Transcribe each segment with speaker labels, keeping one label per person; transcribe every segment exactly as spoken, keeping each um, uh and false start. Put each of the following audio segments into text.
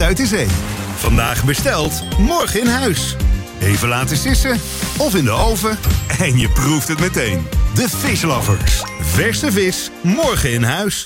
Speaker 1: Buitenzee. Vandaag besteld, morgen in huis. Even laten sissen of in de oven en je proeft het meteen. De Fish Lovers. Verse vis, morgen in huis.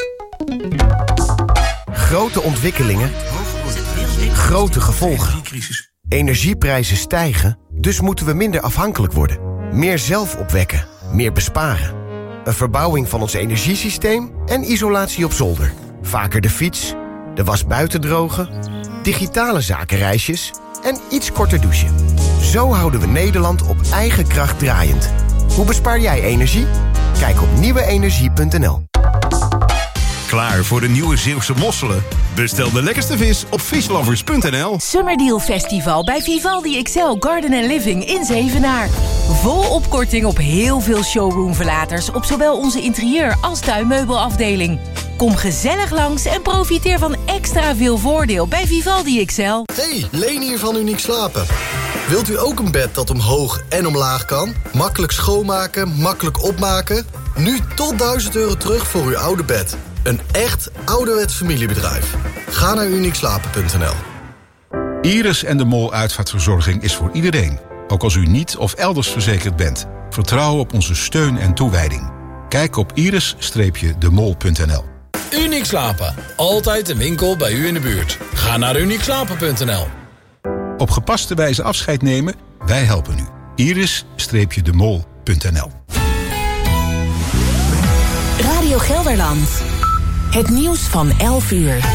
Speaker 2: Grote ontwikkelingen. Grote gevolgen. Energieprijzen stijgen, dus moeten we minder afhankelijk worden. Meer zelf opwekken, meer besparen. Een verbouwing van ons energiesysteem en isolatie op zolder. Vaker de fiets, de was buiten drogen, digitale zakenreisjes en iets korter douchen. Zo houden we Nederland op eigen kracht draaiend. Hoe bespaar jij energie? Kijk op nieuwe energie punt n l.
Speaker 1: Klaar voor de nieuwe Zeeuwse mosselen? Bestel de lekkerste vis op fishlovers punt n l.
Speaker 3: Summerdeal Festival bij Vivaldi X L Garden and Living in Zevenaar. Volop korting op heel veel showroomverlaters op zowel onze interieur- als tuinmeubelafdeling. Kom gezellig langs en profiteer van extra veel voordeel bij Vivaldi X L.
Speaker 4: Hey, Leen hier van Uniek Slapen. Wilt u ook een bed dat omhoog en omlaag kan? Makkelijk schoonmaken, makkelijk opmaken? Nu tot duizend euro terug voor uw oude bed. Een echt ouderwets familiebedrijf. Ga naar uniek slapen punt n l.
Speaker 5: Iris en de Mol Uitvaartverzorging is voor iedereen. Ook als u niet of elders verzekerd bent. Vertrouw op onze steun en toewijding. Kijk op iris de mol punt n l.
Speaker 6: Uniek Slapen. Altijd een winkel bij u in de buurt. Ga naar uniek slapen punt n l.
Speaker 5: Op gepaste wijze afscheid nemen? Wij helpen u. iris de mol punt n l.
Speaker 3: Radio Gelderland. Het nieuws van elf uur.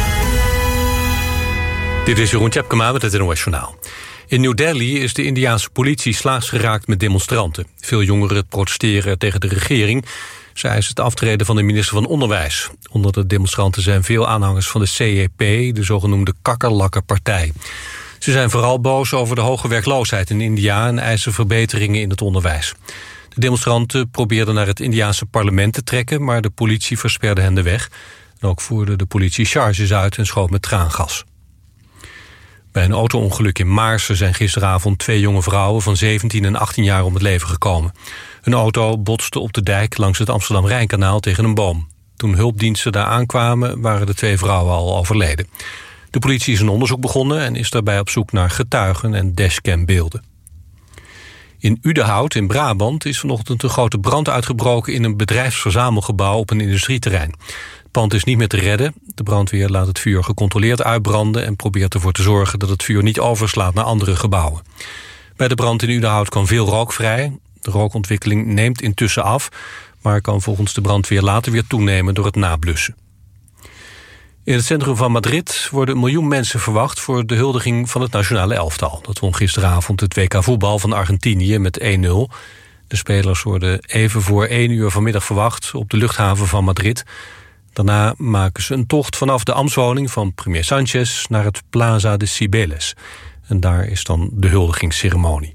Speaker 7: Dit is Jeroen Tjepkema met het N O S Journaal. In New Delhi is de Indiaanse politie slaags geraakt met demonstranten. Veel jongeren protesteren tegen de regering. Ze eisen het aftreden van de minister van Onderwijs. Onder de demonstranten zijn veel aanhangers van de C E P, de zogenoemde kakkerlakkenpartij. Ze zijn vooral boos over de hoge werkloosheid in India en eisen verbeteringen in het onderwijs. De demonstranten probeerden naar het Indiaanse parlement te trekken, maar de politie versperde hen de weg. En ook voerde de politie charges uit en schoot met traangas. Bij een auto-ongeluk in Maarsen zijn gisteravond twee jonge vrouwen van zeventien en achttien jaar om het leven gekomen. Een auto botste op de dijk langs het Amsterdam-Rijnkanaal tegen een boom. Toen hulpdiensten daar aankwamen waren de twee vrouwen al overleden. De politie is een onderzoek begonnen en is daarbij op zoek naar getuigen en dashcambeelden. In Udenhout in Brabant is vanochtend een grote brand uitgebroken in een bedrijfsverzamelgebouw op een industrieterrein. Het pand is niet meer te redden. De brandweer laat het vuur gecontroleerd uitbranden en probeert ervoor te zorgen dat het vuur niet overslaat naar andere gebouwen. Bij de brand in Udenhout kwam veel rook vrij. De rookontwikkeling neemt intussen af, maar kan volgens de brandweer later weer toenemen door het nablussen. In het centrum van Madrid worden een miljoen mensen verwacht voor de huldiging van het nationale elftal. Dat won gisteravond het W K voetbal van Argentinië met één nul. De spelers worden even voor één uur vanmiddag verwacht op de luchthaven van Madrid. Daarna maken ze een tocht vanaf de ambtswoning van premier Sanchez naar het Plaza de Cibeles. En daar is dan de huldigingsceremonie.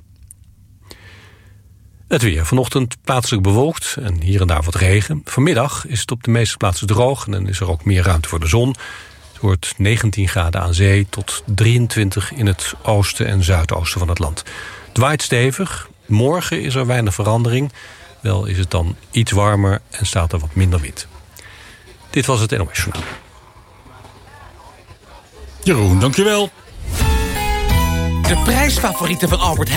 Speaker 7: Het weer. Vanochtend plaatselijk bewolkt en hier en daar wat regen. Vanmiddag is het op de meeste plaatsen droog en dan is er ook meer ruimte voor de zon. Het wordt negentien graden aan zee tot drieëntwintig in het oosten en zuidoosten van het land. Het waait stevig. Morgen is er weinig verandering. Wel is het dan iets warmer en staat er wat minder wind. Dit was het N O S Journaal.
Speaker 8: Jeroen, dankjewel.
Speaker 9: De prijsfavorieten van Albert